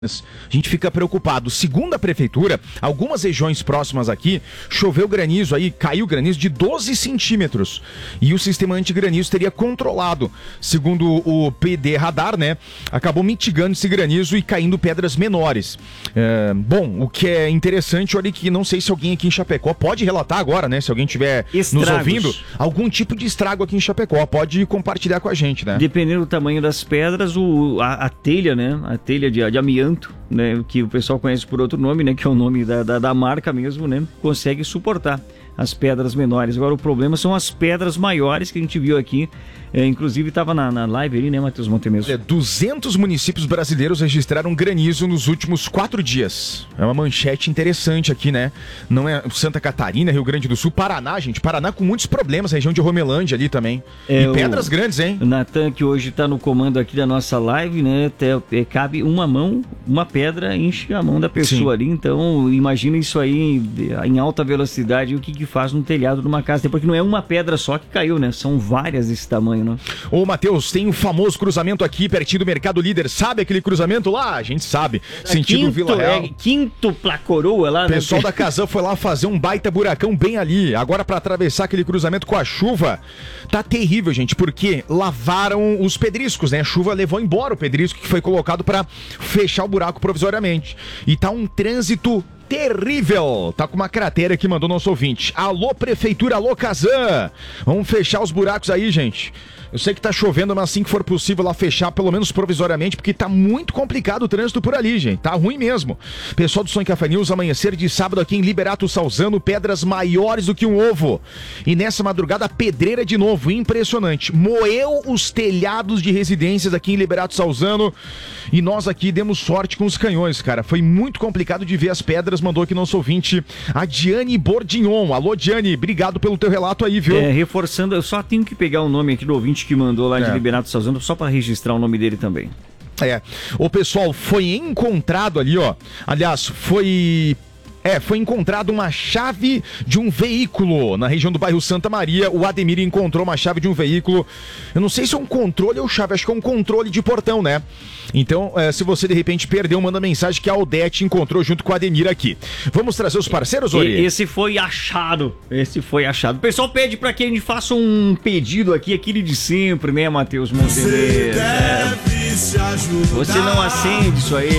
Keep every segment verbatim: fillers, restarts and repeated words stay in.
A gente fica preocupado. Segundo a prefeitura, algumas regiões próximas aqui, choveu granizo aí, caiu granizo de doze centímetros. E o sistema antigranizo teria controlado. Segundo o P D Radar, né? Acabou mitigando esse granizo e caindo pedras menores. É, bom, o que é interessante, olha que não sei se alguém aqui em Chapecó pode relatar agora, né? Se alguém estiver nos ouvindo, algum tipo de estrago aqui em Chapecó, pode compartilhar com a gente, né? Dependendo do tamanho das pedras, o, a, a telha, né? A telha de, de amianto, né, que o pessoal conhece por outro nome, né, que é o nome da, da, da marca mesmo, né, consegue suportar as pedras menores. Agora o problema são as pedras maiores que a gente viu aqui, é, inclusive estava na, na live ali, né, Matheus Montemeso? É, duzentos municípios brasileiros registraram granizo nos últimos quatro dias. É uma manchete interessante aqui, né? Não é Santa Catarina, Rio Grande do Sul, Paraná, gente. Paraná com muitos problemas, região de Romelândia ali também. É, e pedras o, grandes, hein? O Natan, que hoje está no comando aqui da nossa live, né? Te, é, cabe uma mão, uma pedra enche a mão da pessoa. Sim. Ali. Então, imagina isso aí em alta velocidade, o que que faz no telhado de uma casa. Porque não é uma pedra só que caiu, né? São várias desse tamanho. Ô, Matheus, tem um famoso cruzamento aqui pertinho do Mercado Líder. Sabe aquele cruzamento lá? A gente sabe. É, Sentido quinto, Vila Real. É, quinto pra coroa lá. O pessoal né? da Casam foi lá fazer um baita buracão bem ali. Agora pra atravessar aquele cruzamento com a chuva, tá terrível, gente, porque lavaram os pedriscos, né? A chuva levou embora o pedrisco que foi colocado pra fechar o buraco provisoriamente. E tá um trânsito terrível. Tá com uma cratera que mandou nosso ouvinte. Alô, Prefeitura, alô, Casam. Vamos fechar os buracos aí, gente. Eu sei que tá chovendo, mas assim que for possível lá fechar, pelo menos provisoriamente, porque tá muito complicado o trânsito por ali, gente. Tá ruim mesmo. Pessoal do Som Café News, amanhecer de sábado aqui em Liberato Salzano, pedras maiores do que um ovo. E nessa madrugada, pedreira de novo, impressionante. Moeu os telhados de residências aqui em Liberato Salzano. E nós aqui demos sorte com os canhões, cara. Foi muito complicado de ver as pedras, mandou aqui nosso ouvinte, a Diane Bordignon. Alô, Diane, obrigado pelo teu relato aí, viu? É, reforçando, eu só tenho que pegar o nome aqui do ouvinte que mandou lá de é. Liberato Salzano, só para registrar o nome dele também. É, o pessoal foi encontrado ali, ó, aliás, foi... É, foi encontrada uma chave de um veículo na região do bairro Santa Maria. O Ademir encontrou uma chave de um veículo. Eu não sei se é um controle ou chave, acho que é um controle de portão, né? Então, é, se você de repente perdeu, manda mensagem que a Aldete encontrou junto com o Ademir aqui. Vamos trazer os parceiros, Ori? Esse foi achado. Esse foi achado. O pessoal pede pra que a gente faça um pedido aqui, aquele de sempre, né, Matheus Montemeso? Você deve se ajudar. Você não acende isso aí,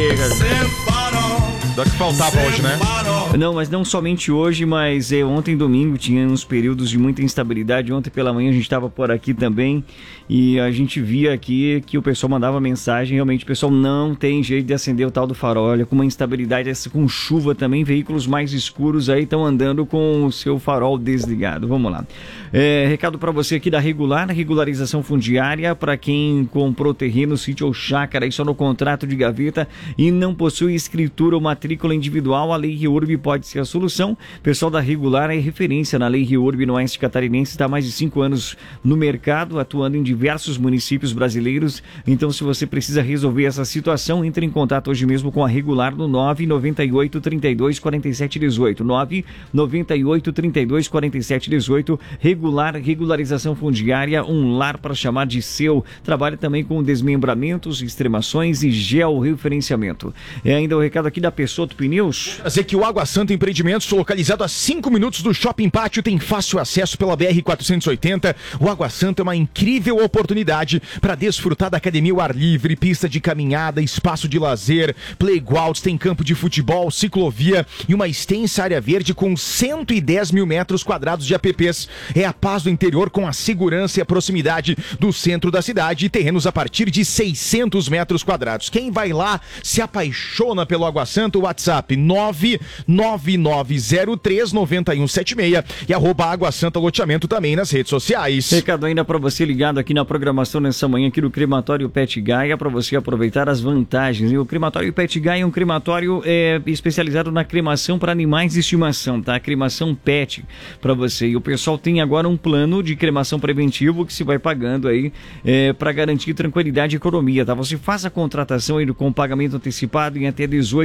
cara. Só que faltava hoje, né? Não, mas não somente hoje, mas é, ontem domingo tinha uns períodos de muita instabilidade. Ontem pela manhã a gente estava por aqui também e a gente via aqui que o pessoal mandava mensagem. Realmente o pessoal não tem jeito de acender o tal do farol. Olha, com uma instabilidade, com chuva também, veículos mais escuros aí estão andando com o seu farol desligado. Vamos lá. É, recado para você aqui da Regular, regularização fundiária para quem comprou terreno, sítio ou chácara, isso no contrato de gaveta e não possui escritura ou matrícula individual, a Lei REURB pode ser a solução. Pessoal da Regular é referência na Lei REURB no Oeste Catarinense, está há mais de cinco anos no mercado, atuando em diversos municípios brasileiros. Então, se você precisa resolver essa situação, entre em contato hoje mesmo com a Regular no nove nove oito, trinta e dois, quarenta e sete, dezoito. nove nove oito, trinta e dois, quarenta e sete, dezoito. Regular, regularização fundiária, um lar para chamar de seu. Trabalha também com desmembramentos, extremações e georreferenciamento. É ainda o recado aqui da Pessotto Pneus. Dizer que o Água Santa Empreendimentos, localizado a cinco minutos do Shopping Pátio, tem fácil acesso pela B R quatrocentos e oitenta. O Água Santa é uma incrível oportunidade para desfrutar da academia ao ar livre, pista de caminhada, espaço de lazer, playgrounds, tem campo de futebol, ciclovia e uma extensa área verde com cento e dez mil metros quadrados de A P Ps. É a paz do interior com a segurança e a proximidade do centro da cidade e terrenos a partir de seiscentos metros quadrados. Quem vai lá se apaixona pelo Água Santa, o WhatsApp nove nove nove zero três nove um sete seis e arroba Água Santa Loteamento também nas redes sociais. Recado ainda para você ligado aqui na programação nessa manhã aqui do Crematório Pet Gaia, para você aproveitar as vantagens. E o Crematório Pet Gaia é um crematório é, especializado na cremação para animais de estimação, tá? Cremação pet para você. E o pessoal tem agora um plano de cremação preventivo que se vai pagando aí é, para garantir tranquilidade e economia, tá? Você faz a contratação aí com pagamento antecipado em até dezoito suaves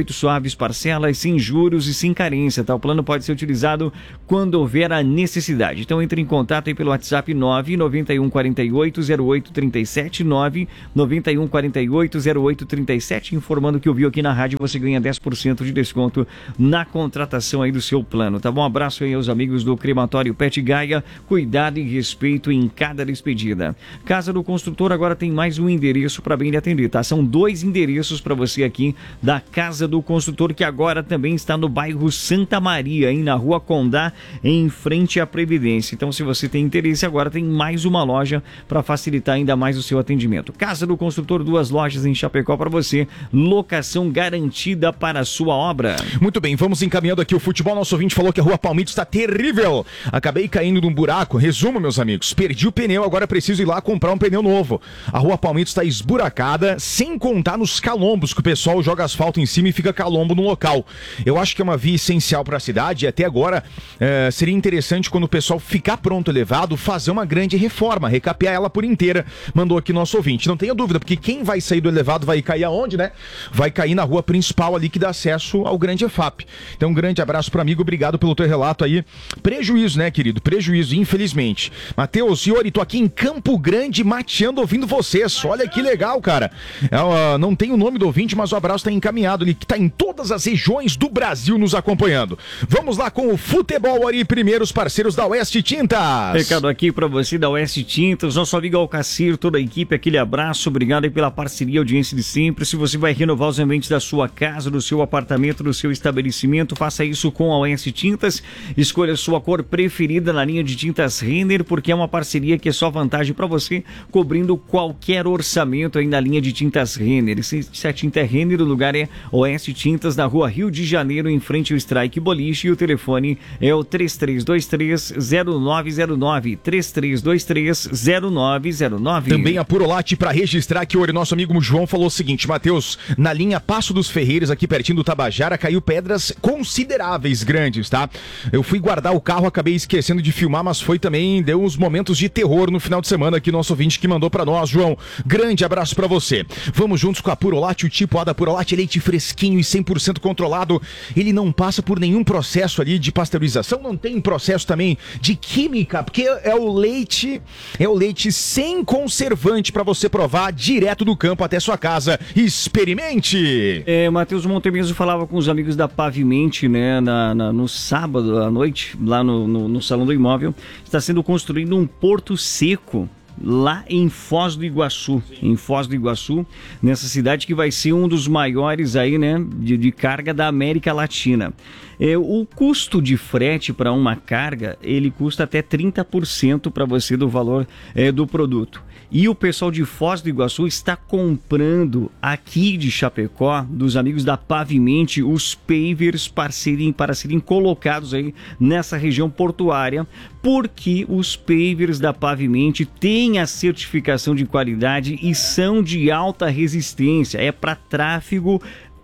suaves parcelas, sem juros e sem carência, tá? O plano pode ser utilizado quando houver a necessidade. Então entre em contato aí pelo WhatsApp nove nove um quatro oito zero oito três sete, nove nove um quatro oito zero oito três sete, informando que ouviu aqui na rádio, você ganha dez por cento de desconto na contratação aí do seu plano, tá bom? Um abraço aí aos amigos do Crematório Pet Gaia, cuidado e respeito em cada despedida. Casa do Construtor agora tem mais um endereço para bem lhe atender, tá? São dois endereços para você aqui da Casa do Construtor, que agora também está no bairro Santa Maria, hein? Na Rua Condá, em frente à Previdência. Então, se você tem interesse, agora tem mais uma loja para facilitar ainda mais o seu atendimento. Casa do Construtor, duas lojas em Chapecó para você, locação garantida para a sua obra. Muito bem, vamos encaminhando aqui o futebol. Nosso ouvinte falou que a Rua Palmito está terrível. Acabei caindo num buraco. Resumo, meus amigos, perdi o pneu, agora preciso ir lá comprar um pneu novo. A Rua Palmito está esburacada, sem contar nos calombos, que o pessoal joga asfalto em cima e fica calombo no local. Eu acho que é uma via essencial para a cidade e até agora é, seria interessante, quando o pessoal ficar pronto elevado, fazer uma grande reforma, recapear ela por inteira. Mandou aqui nosso ouvinte. Não tenha dúvida, porque quem vai sair do elevado vai cair aonde, né? Vai cair na rua principal ali que dá acesso ao grande E F A P. Então um grande abraço para amigo, obrigado pelo teu relato aí. Prejuízo, né, querido? Prejuízo, infelizmente. Matheus, Iori, tô aqui em Campo Grande mateando, ouvindo vocês. Olha que legal, cara. Eu, não tem o nome do ouvinte, mas o abraço tá encaminhado ali, que tá em todas as regiões do Brasil nos acompanhando. Vamos lá com o futebol ali, primeiros parceiros da Oeste Tintas. Recado aqui para você da Oeste Tintas, nosso amigo Alcacir, toda a equipe, aquele abraço, obrigado aí pela parceria, audiência de sempre. Se você vai renovar os ambientes da sua casa, do seu apartamento, do seu estabelecimento, faça isso com a Oeste Tintas. Escolha a sua cor preferida na linha de tintas Renner, porque é uma parceria que é só vantagem para você, cobrindo qualquer orçamento aí na linha de tintas Renner. Se, se a tinta é Renner, o lugar é Oeste Tintas, na rua Rio de Janeiro, em frente ao Strike Boliche, e o telefone é o três três dois três zero nove zero nove, três três dois três zero nove zero nove. Também a Purolate para registrar que o nosso amigo João falou o seguinte: Matheus, na linha Passo dos Ferreiros, aqui pertinho do Tabajara, caiu pedras consideráveis, grandes, tá? Eu fui guardar o carro, acabei esquecendo de filmar, mas foi também, deu uns momentos de terror no final de semana aqui, nosso ouvinte que mandou para nós, João. Grande abraço para você. Vamos juntos com a Purolate, o tipo A da Purolate, leite fresquinho e cem por cento controlado. Ele não passa por nenhum processo ali de pasteurização, não tem processo também de química, porque é o leite, é o leite sem conservante para você provar direto do campo até sua casa. Experimente! É, Matheus Montemeso falava com os amigos da Pavimente, né, na, na, no sábado à noite, lá no, no, no Salão do Imóvel. Está sendo construído um porto seco lá em Foz do Iguaçu, em Foz do Iguaçu, nessa cidade que vai ser um dos maiores aí, né, de, de carga da América Latina. É, o custo de frete para uma carga, ele custa até trinta por cento para você do valor é, do produto. E o pessoal de Foz do Iguaçu está comprando aqui de Chapecó, dos amigos da Pavimente, os pavers para serem, para serem colocados aí nessa região portuária, porque os pavers da Pavimente têm a certificação de qualidade e são de alta resistência. É para tráfego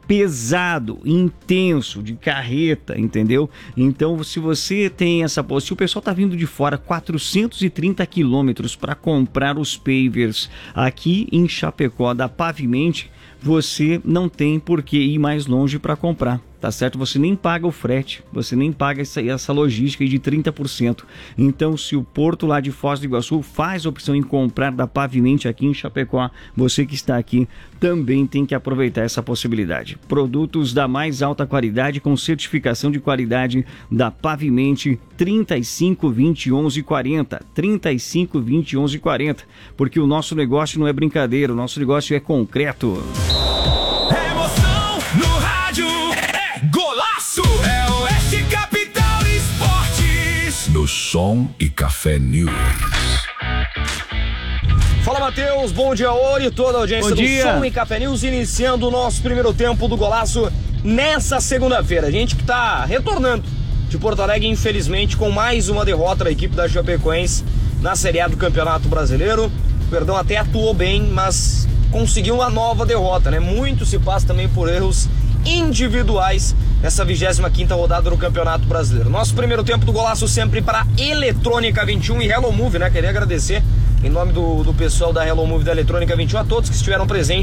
pesado, intenso, de carreta, entendeu? Então, se você tem essa... Se o pessoal tá vindo de fora quatrocentos e trinta quilômetros para comprar os pavers aqui em Chapecó da Pavimente, você não tem por que ir mais longe para comprar, tá certo? Você nem paga o frete, você nem paga essa, essa logística aí de trinta por cento. Então, se o Porto lá de Foz do Iguaçu faz a opção em comprar da Pavimente aqui em Chapecó, você que está aqui também tem que aproveitar essa possibilidade. Produtos da mais alta qualidade com certificação de qualidade da Pavimente, trinta e cinco, vinte, onze, quarenta, trinta e cinco, vinte, onze, quarenta, porque o nosso negócio não é brincadeira, o nosso negócio é concreto. Emoção no rádio, é golaço, é Oeste Capital Esportes. No Som e Café News. Fala, Matheus, bom dia, Ori, toda a audiência Bom do dia. Som e Café News, iniciando o nosso primeiro tempo do golaço nessa segunda-feira. A gente que tá retornando de Porto Alegre, infelizmente, com mais uma derrota da equipe da Chapecoense na Série A do Campeonato Brasileiro. O Perdão até atuou bem, mas conseguiu uma nova derrota, né? Muito se passa também por erros individuais nessa vigésima quinta rodada do Campeonato Brasileiro. Nosso primeiro tempo do golaço sempre para Eletrônica vinte e um e Hello Move, né? Queria agradecer em nome do, do pessoal da Hello Move da Eletrônica vinte e um a todos que estiveram presentes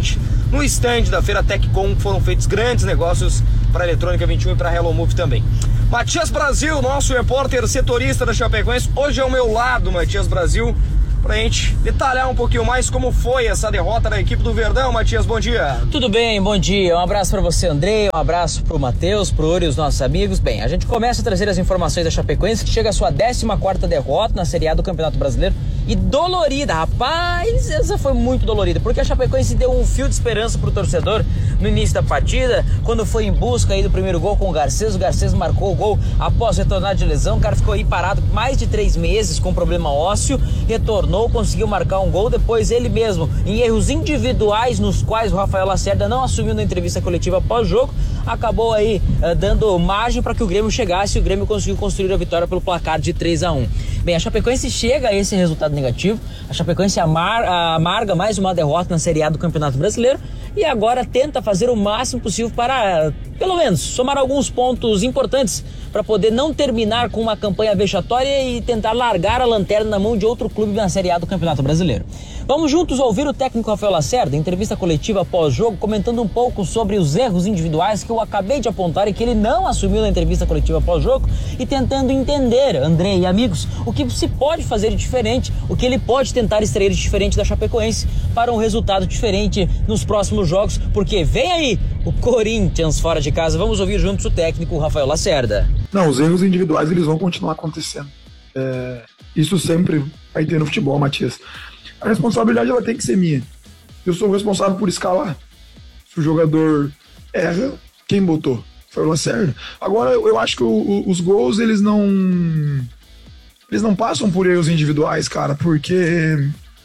no stand da Feira TecCom. Foram feitos grandes negócios para a Eletrônica vinte e um e para a Hello Move também. Matias Brasil, nosso repórter setorista da Chapecoense, hoje ao meu lado, Matias Brasil, pra gente detalhar um pouquinho mais como foi essa derrota da equipe do Verdão. Matias, bom dia. Tudo bem, bom dia. Um abraço pra você, André, um abraço pro Matheus, pro Uri e os nossos amigos. Bem, a gente começa a trazer as informações da Chapecoense, que chega à sua décima quarta derrota na Série A do Campeonato Brasileiro. E dolorida, rapaz, essa foi muito dolorida, porque a Chapecoense deu um fio de esperança pro torcedor no início da partida, quando foi em busca aí do primeiro gol com o Garcês. O Garcês marcou o gol após retornar de lesão. O cara ficou aí parado mais de três meses com problema ósseo, retornou, conseguiu marcar um gol. Depois ele mesmo, em erros individuais nos quais o Rafael Lacerda não assumiu na entrevista coletiva após o jogo, acabou aí uh, dando margem para que o Grêmio chegasse, e o Grêmio conseguiu construir a vitória pelo placar de três a um. Bem, a Chapecoense chega a esse resultado negativo. A Chapecoense amar, amarga mais uma derrota na Série A do Campeonato Brasileiro e agora tenta fazer o máximo possível para, pelo menos, somar alguns pontos importantes para poder não terminar com uma campanha vexatória e tentar largar a lanterna na mão de outro clube na Série A do Campeonato Brasileiro. Vamos juntos ouvir o técnico Rafael Lacerda, em entrevista coletiva pós-jogo, comentando um pouco sobre os erros individuais que eu acabei de apontar e que ele não assumiu na entrevista coletiva pós-jogo, e tentando entender, André e amigos, o que se pode fazer de diferente, o que ele pode tentar extrair de diferente da Chapecoense para um resultado diferente nos próximos jogos, porque vem aí o Corinthians fora de casa. Vamos ouvir juntos o técnico Rafael Lacerda. Não, os erros individuais eles vão continuar acontecendo. É, isso sempre vai ter no futebol, Matias. A responsabilidade ela tem que ser minha. Eu sou o responsável por escalar. Se o jogador erra, quem botou? Foi o Lacerda. Agora, eu, eu acho que o, o, os gols, eles não... Eles não passam por erros individuais, cara, porque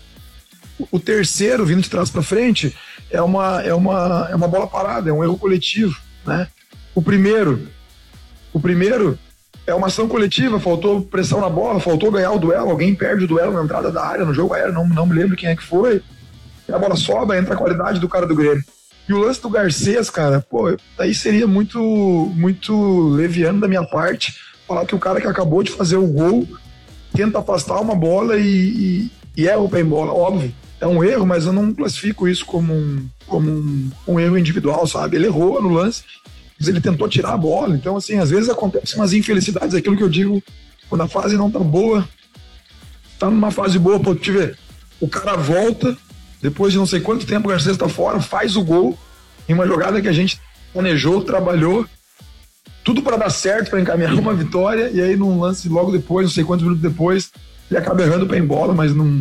o, o terceiro, vindo de trás pra frente, é uma, é, uma, é uma bola parada, é um erro coletivo, né? O primeiro... O primeiro é uma ação coletiva, faltou pressão na bola, faltou ganhar o duelo, alguém perde o duelo na entrada da área, no jogo aéreo, não, não me lembro quem é que foi, e a bola sobra, entra a qualidade do cara do Grêmio. E o lance do Garcês, cara, pô, aí seria muito, muito leviano da minha parte falar que o cara que acabou de fazer o gol tenta afastar uma bola e, e, e erra o pé em bola, óbvio. É um erro, mas eu não classifico isso como um, como um, um erro individual, sabe? Ele errou no lance, mas ele tentou tirar a bola. Então, assim, às vezes acontecem umas infelicidades, aquilo que eu digo, quando a fase não tá boa, tá numa fase boa, pô, te ver, o cara volta, depois de não sei quanto tempo o Garcês tá fora, faz o gol, em uma jogada que a gente planejou, trabalhou, tudo para dar certo, para encaminhar uma vitória, e aí num lance logo depois, não sei quantos minutos depois, ele acaba errando o pé em bola, mas não,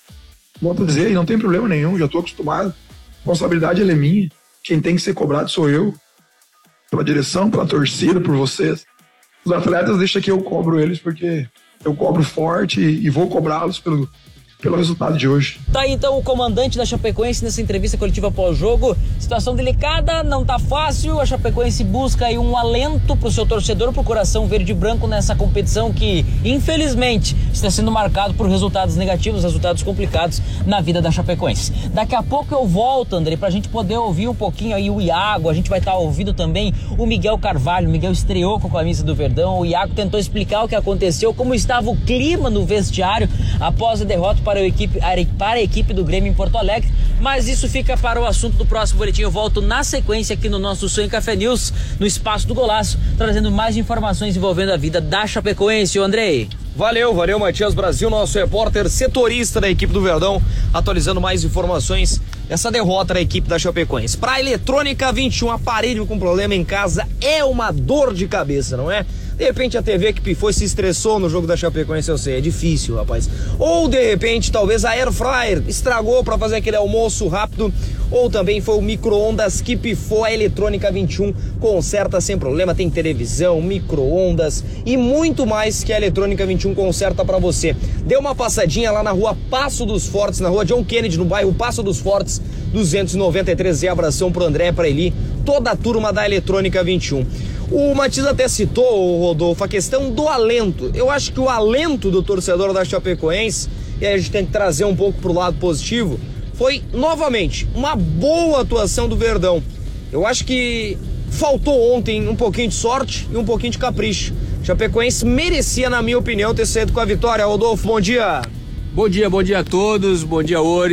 volto a dizer, não tem problema nenhum, já tô acostumado, a responsabilidade ela é minha, quem tem que ser cobrado sou eu, pela direção, pela torcida, por vocês. Os atletas, deixa que eu cobro eles, porque eu cobro forte e, e vou cobrá-los pelo, pelo resultado de hoje. Tá aí então o comandante da Chapecoense nessa entrevista coletiva pós-jogo. Situação delicada, não tá fácil. A Chapecoense busca aí um alento pro seu torcedor, pro coração verde e branco nessa competição que, infelizmente, está sendo marcado por resultados negativos, resultados complicados na vida da Chapecoense. Daqui a pouco eu volto, André, pra gente poder ouvir um pouquinho aí o Iago. A gente vai estar ouvindo também o Miguel Carvalho. O Miguel estreou com a camisa do Verdão. O Iago tentou explicar o que aconteceu, como estava o clima no vestiário após a derrota para a equipe, para a equipe do Grêmio em Porto Alegre, mas isso fica para o assunto do próximo boletim. Eu volto na sequência aqui no nosso Sonho Café News, no Espaço do Golaço, trazendo mais informações envolvendo a vida da Chapecoense. O Andrei. Valeu, valeu, Matias Brasil, nosso repórter setorista da equipe do Verdão, atualizando mais informações dessa derrota da equipe da Chapecoense. Para a Eletrônica vinte e um, aparelho com problema em casa é uma dor de cabeça, não é? De repente a T V que pifou e se estressou no jogo da Chapecoense, eu sei, é difícil, rapaz. Ou de repente, talvez a Air Fryer estragou para fazer aquele almoço rápido, ou também foi o micro-ondas que pifou. A Eletrônica vinte e um conserta sem problema, tem televisão, micro-ondas e muito mais que a Eletrônica vinte e um conserta para você. Dê uma passadinha lá na rua Passo dos Fortes, na rua John Kennedy, no bairro Passo dos Fortes, duzentos e noventa e três. E abração pro André, pra Eli, toda a turma da Eletrônica vinte e um. O Matias até citou, Rodolfo, a questão do alento. Eu acho que o alento do torcedor da Chapecoense, e aí a gente tem que trazer um pouco pro lado positivo, foi, novamente, uma boa atuação do Verdão. Eu acho que faltou ontem um pouquinho de sorte e um pouquinho de capricho. Chapecoense merecia, na minha opinião, ter saído com a vitória. Rodolfo, bom dia. Bom dia, bom dia a todos, bom dia, Ori.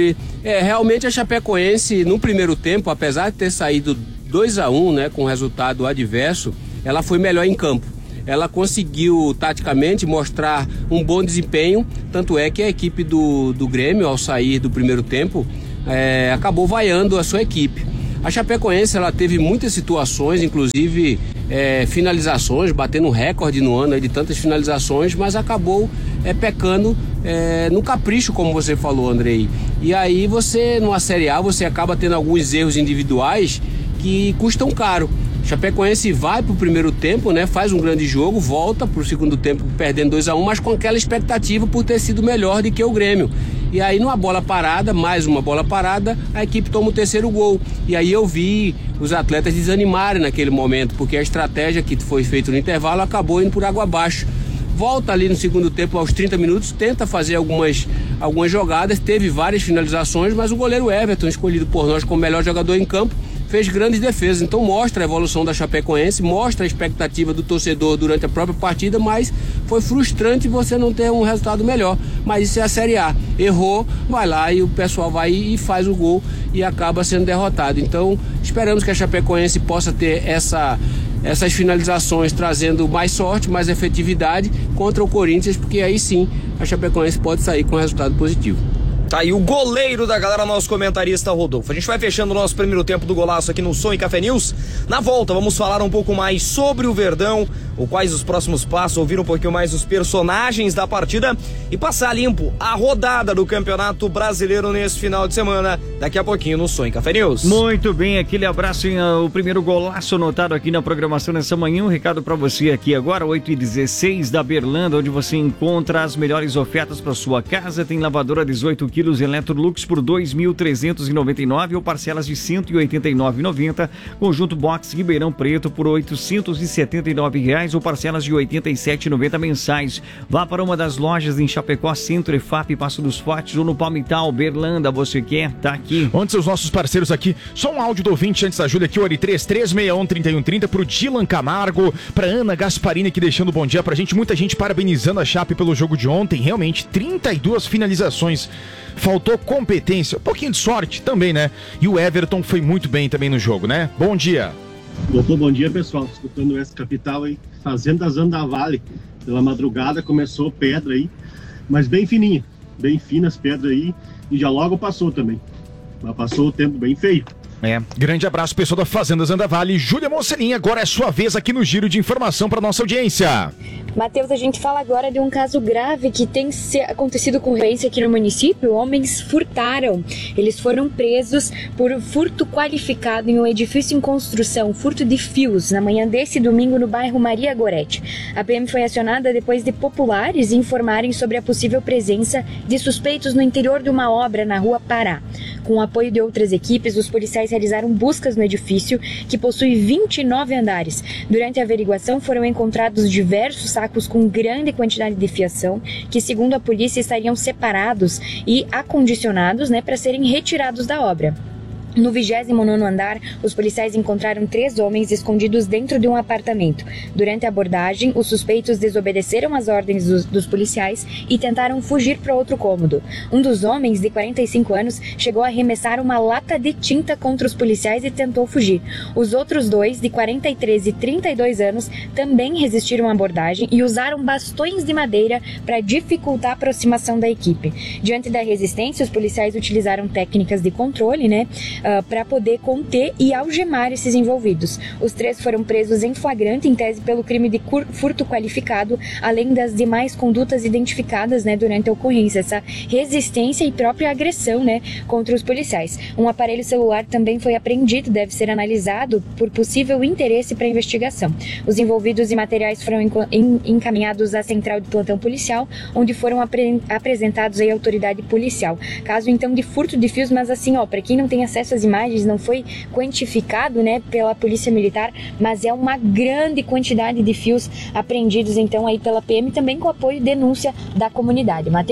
É, realmente a Chapecoense, no primeiro tempo, apesar de ter saído dois a um, né, com resultado adverso, ela foi melhor em campo. Ela conseguiu, taticamente, mostrar um bom desempenho, tanto é que a equipe do, do Grêmio, ao sair do primeiro tempo, é, acabou vaiando a sua equipe. A Chapecoense, ela teve muitas situações, inclusive é, finalizações, batendo um recorde no ano aí de tantas finalizações, mas acabou é, pecando é, no capricho, como você falou, Andrei. E aí você, numa Série A, você acaba tendo alguns erros individuais que custam caro. Chapecoense vai pro primeiro tempo, né? Faz um grande jogo, volta pro segundo tempo perdendo dois a um, mas com aquela expectativa por ter sido melhor do que o Grêmio. E aí numa bola parada, mais uma bola parada, a equipe toma o terceiro gol. E aí eu vi os atletas desanimarem naquele momento, porque a estratégia que foi feita no intervalo acabou indo por água abaixo. Volta ali no segundo tempo aos trinta minutos, tenta fazer algumas, algumas jogadas, teve várias finalizações, mas o goleiro Everton, escolhido por nós como melhor jogador em campo, fez grandes defesas. Então mostra a evolução da Chapecoense, mostra a expectativa do torcedor durante a própria partida, mas foi frustrante você não ter um resultado melhor. Mas isso é a Série A. Errou, vai lá e o pessoal vai e faz o gol e acaba sendo derrotado. Então esperamos que a Chapecoense possa ter essa, essas finalizações trazendo mais sorte, mais efetividade contra o Corinthians, porque aí sim a Chapecoense pode sair com um resultado positivo. Tá aí o goleiro da galera, nosso comentarista Rodolfo. A gente vai fechando o nosso primeiro tempo do Golaço aqui no Som e Café News. Na volta, vamos falar um pouco mais sobre o Verdão, ou quais os próximos passos, ouvir um pouquinho mais os personagens da partida e passar limpo a rodada do Campeonato Brasileiro nesse final de semana, daqui a pouquinho no Som e Café News. Muito bem, aquele abraço em uh, o primeiro golaço anotado aqui na programação nessa manhã. Um recado para você aqui agora, oito e dezesseis da Berlândia, onde você encontra as melhores ofertas para sua casa. Tem lavadora dezoito quilos Electrolux por dois mil trezentos e noventa e nove ou parcelas de cento e oitenta e nove reais e noventa centavos. Conjunto Box Ribeirão Preto por oitocentos e setenta e nove reais ou parcelas de oitenta e sete reais e noventa centavos mensais. Vá para uma das lojas em Chapecó, Centro, E F A P, Passo dos Fortes ou no Palmital, Berlândia. Você quer? Tá aqui. Onde são os nossos parceiros aqui? Só um áudio do ouvinte antes da Júlia aqui, o Ori três três seis um, três um três zero, pro Dilan Camargo, pra Ana Gasparini aqui deixando um bom dia pra gente. Muita gente parabenizando a Chape pelo jogo de ontem. Realmente, trinta e duas finalizações. Faltou competência, um pouquinho de sorte também, né? E o Everton foi muito bem também no jogo, né? Bom dia. Doutor, bom dia, pessoal. Escutando o Oeste Capital aí, Fazenda Zandavale. Pela madrugada começou pedra aí, mas bem fininha, bem finas pedras aí, e já logo passou também. Mas passou o tempo bem feio. É, grande abraço, pessoal da Fazenda Zandavale. Júlia Moncelinha, agora é sua vez aqui no Giro de Informação para nossa audiência. Matheus, a gente fala agora de um caso grave que tem acontecido com frequência aqui no município. Homens furtaram. Eles foram presos por furto qualificado em um edifício em construção, furto de fios, na manhã desse domingo no bairro Maria Gorete. A P M foi acionada depois de populares informarem sobre a possível presença de suspeitos no interior de uma obra na rua Pará. Com o apoio de outras equipes, os policiais realizaram buscas no edifício, que possui vinte e nove andares. Durante a averiguação foram encontrados diversos sacos com grande quantidade de fiação, que segundo a polícia estariam separados e acondicionados, né, para serem retirados da obra. No vigésimo nono andar, os policiais encontraram três homens escondidos dentro de um apartamento. Durante a abordagem, os suspeitos desobedeceram às ordens dos, dos policiais e tentaram fugir para outro cômodo. Um dos homens, de quarenta e cinco anos, chegou a arremessar uma lata de tinta contra os policiais e tentou fugir. Os outros dois, de quarenta e três e trinta e dois anos, também resistiram à abordagem e usaram bastões de madeira para dificultar a aproximação da equipe. Diante da resistência, os policiais utilizaram técnicas de controle, né? Uh, para poder conter e algemar esses envolvidos. Os três foram presos em flagrante, em tese pelo crime de furto qualificado, além das demais condutas identificadas, né, durante a ocorrência, essa resistência e própria agressão, né, contra os policiais. Um aparelho celular também foi apreendido, deve ser analisado por possível interesse para investigação. Os envolvidos e materiais foram encaminhados à central de plantão policial, onde foram apre apresentados à autoridade policial. Caso então de furto de fios, mas assim, ó, para quem não tem acesso às imagens, não foi quantificado, né, pela Polícia Militar, mas é uma grande quantidade de fios apreendidos então aí pela P M, também com apoio e denúncia da comunidade. Matheus.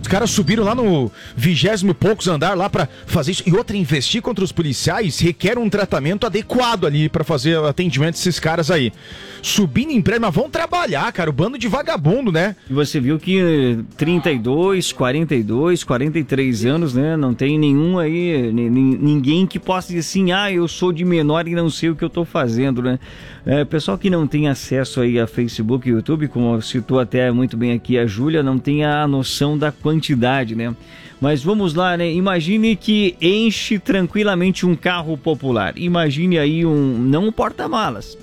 Os caras subiram lá no vigésimo e poucos andar lá pra fazer isso. E outra, investir contra os policiais requer um tratamento adequado ali pra fazer atendimento desses caras aí. Subindo em prédio, mas vão trabalhar, cara. O bando de vagabundo, né? E você viu que trinta e dois, quarenta e dois, quarenta e três anos, né? Não tem nenhum aí, ninguém que possa dizer assim, ah, eu sou de menor e não sei o que eu tô fazendo, né? É, pessoal que não tem acesso aí a Facebook e YouTube, como citou até muito bem aqui a Júlia, não tem a noção da quantidade, né? Mas vamos lá, né? Imagine que enche tranquilamente um carro popular. Imagine aí um, não um porta-malas.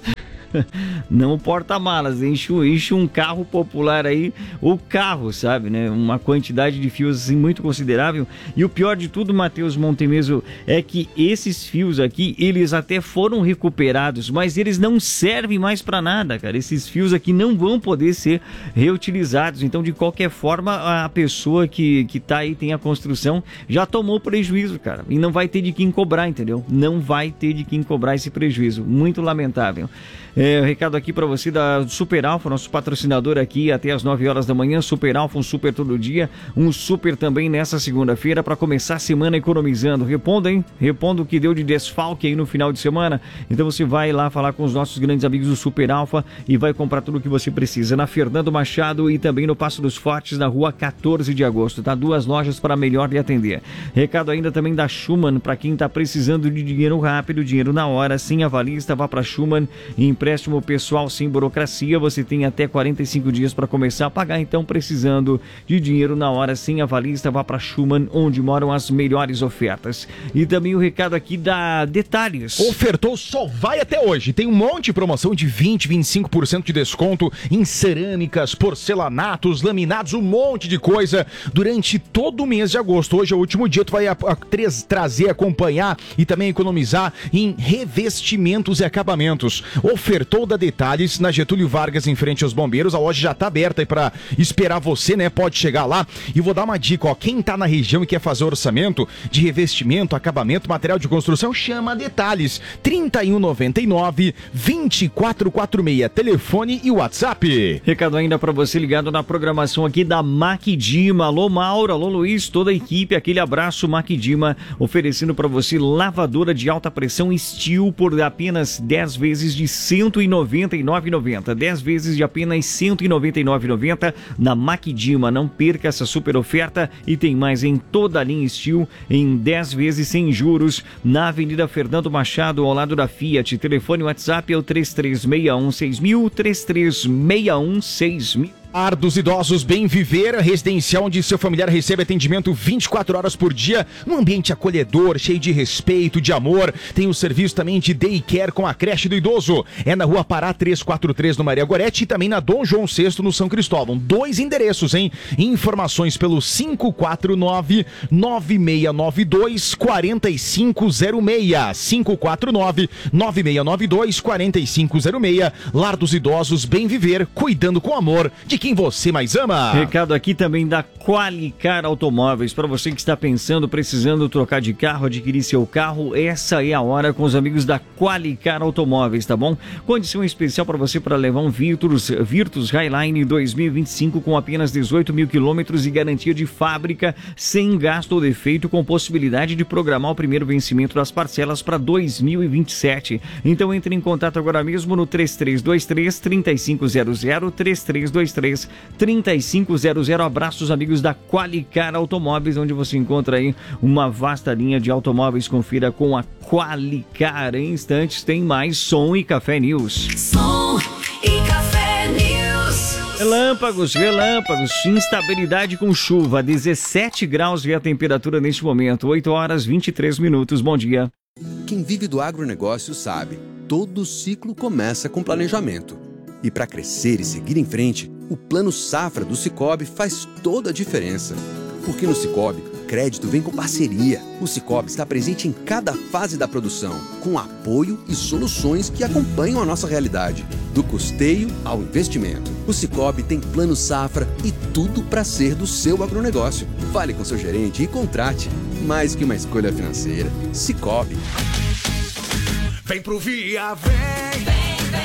Não porta-malas, enche, enche um carro popular aí, o carro, sabe, né? Uma quantidade de fios assim muito considerável. E o pior de tudo, Matheus Montemeso, é que esses fios aqui, eles até foram recuperados, mas eles não servem mais para nada, cara. Esses fios aqui não vão poder ser reutilizados. Então, de qualquer forma, a pessoa que, que tá aí, tem a construção, já tomou prejuízo, cara. E não vai ter de quem cobrar, entendeu? Não vai ter de quem cobrar esse prejuízo. Muito lamentável. É, um recado aqui para você da Super Alfa, nosso patrocinador aqui até as nove horas da manhã. Super Alfa, um super todo dia, um super também nessa segunda-feira para começar a semana economizando. Reponda, hein? Reponda o que deu de desfalque aí no final de semana. Então você vai lá falar com os nossos grandes amigos do Super Alfa e vai comprar tudo o que você precisa na Fernando Machado e também no Passo dos Fortes, na rua quatorze de agosto, tá? Duas lojas para melhor lhe atender. Recado ainda também da Schumann, para quem tá precisando de dinheiro rápido, dinheiro na hora, sem avalista, vá para Schumann e empréstimo pessoal sem burocracia, você tem até quarenta e cinco dias para começar a pagar, então precisando de dinheiro na hora sem avalista, vá para Schumann, onde moram as melhores ofertas. E também o recado aqui da Detalhes. Ofertou, só vai até hoje. Tem um monte de promoção de vinte, vinte e cinco por cento de desconto em cerâmicas, porcelanatos, laminados, um monte de coisa durante todo o mês de agosto. Hoje é o último dia, tu vai a, a, três, trazer, acompanhar e também economizar em revestimentos e acabamentos. Ofertou da Detalhes na Getúlio Vargas, em frente aos bombeiros. A loja já tá aberta aí pra esperar você, né? Pode chegar lá. E vou dar uma dica, ó. Quem tá na região e quer fazer orçamento de revestimento, acabamento, material de construção, chama a Detalhes. trinta e um noventa e nove, vinte e quatro quarenta e seis. Telefone e WhatsApp. Recado ainda pra você ligado na programação aqui da Maquidima. Alô, Mauro, alô, Luiz, toda a equipe. Aquele abraço, Maquidima, oferecendo pra você lavadora de alta pressão Steel por apenas dez vezes de cento e noventa e nove reais e noventa centavos. dez vezes de apenas cento e noventa e nove reais e noventa centavos na Maquidima. Não perca essa super oferta e tem mais em toda a linha Steel em dez vezes sem juros na Avenida Fernando Machado, ao lado da Fiat. Telefone e WhatsApp é o três três seis um seis mil, três três seis um seis mil. Ar dos Idosos Bem Viver, residencial onde seu familiar recebe atendimento vinte e quatro horas por dia, num ambiente acolhedor, cheio de respeito, de amor. Tem o serviço também de daycare com a creche do idoso. É na Rua Pará trezentos e quarenta e três, no Maria Gorete, e também na Dom João sexto, no São Cristóvão. Dois endereços, hein? Informações pelo cinco quatro nove, nove seis nove dois, quatro cinco zero seis. cinco quatro nove, nove seis nove dois, quatro cinco zero seis. Lar dos Idosos Bem Viver, cuidando com amor de quem você mais ama. Recado aqui também da Qualicar Automóveis. Para você que está pensando, precisando trocar de carro, adquirir seu carro, essa é a hora com os amigos da Qualicar Automóveis, tá bom? Condição especial para você para levar um Virtus, Virtus Highline dois mil e vinte e cinco com apenas dezoito mil quilômetros e garantia de fábrica, sem gasto ou defeito, com possibilidade de programar o primeiro vencimento das parcelas para dois mil e vinte e sete. Então entre em contato agora mesmo no três três dois três, três cinco zero zero, três três dois três, três cinco zero zero. Abraços, amigos da Qualicar Automóveis, onde você encontra aí uma vasta linha de automóveis. Confira com a Qualicar. Em instantes tem mais Som e Café News. Som e Café News. Relâmpagos, relâmpagos, instabilidade com chuva, dezessete graus é a temperatura neste momento, oito horas e vinte e três minutos. Bom dia. Quem vive do agronegócio sabe, todo ciclo começa com planejamento. E para crescer e seguir em frente, o Plano Safra do Sicoob faz toda a diferença. Porque no Sicoob, crédito vem com parceria. O Sicoob está presente em cada fase da produção, com apoio e soluções que acompanham a nossa realidade. Do custeio ao investimento. O Sicoob tem Plano Safra e tudo para ser do seu agronegócio. Fale com seu gerente e contrate. Mais que uma escolha financeira. Sicoob. Vem pro Via, vem, vem, vem. Tá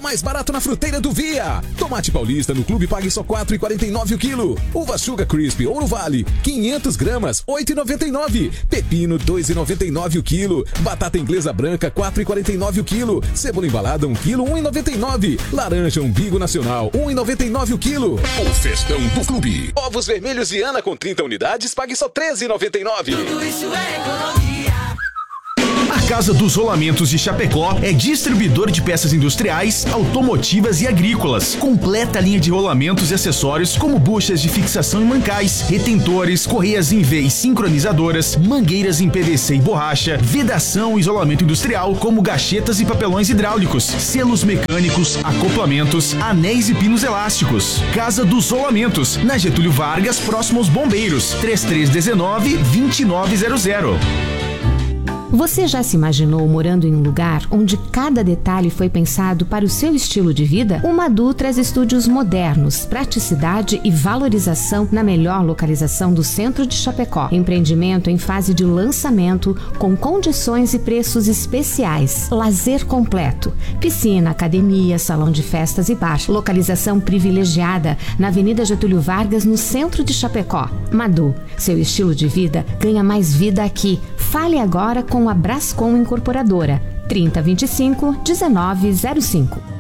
mais barato na fruteira do Via. Tomate paulista no Clube pague só quatro reais e quarenta e nove centavos o quilo. Uva Sugar Crisp ou no Vale, quinhentas gramas, oito reais e noventa e nove centavos. Pepino, dois reais e noventa e nove centavos o quilo. Batata inglesa branca, quatro reais e quarenta e nove centavos o quilo. Cebola embalada, um quilo, um real e noventa e nove centavos. Laranja Umbigo Nacional, um real e noventa e nove centavos o quilo. O festão do Clube. Ovos vermelhos Viana com trinta unidades, pague só treze reais e noventa e nove centavos. Tudo isso é economia. A Casa dos Rolamentos de Chapecó é distribuidor de peças industriais, automotivas e agrícolas. Completa linha de rolamentos e acessórios como buchas de fixação e mancais, retentores, correias em V e sincronizadoras, mangueiras em P V C e borracha, vedação e isolamento industrial como gachetas e papelões hidráulicos, selos mecânicos, acoplamentos, anéis e pinos elásticos. Casa dos Rolamentos, na Getúlio Vargas, próximo aos Bombeiros, três três um nove, dois nove zero zero. Você já se imaginou morando em um lugar onde cada detalhe foi pensado para o seu estilo de vida? O Madu traz estúdios modernos, praticidade e valorização na melhor localização do centro de Chapecó. Empreendimento em fase de lançamento, com condições e preços especiais. Lazer completo. Piscina, academia, salão de festas e bar. Localização privilegiada na Avenida Getúlio Vargas, no centro de Chapecó. Madu, seu estilo de vida ganha mais vida aqui. Fale agora com a Brascom Incorporadora, trinta, vinte e cinco, dezenove zero cinco.